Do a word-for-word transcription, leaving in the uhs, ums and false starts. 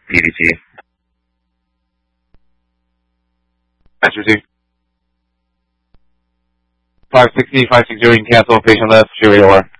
P D T. That's received. five sixty, five sixty, you can cancel, patient left, show radar.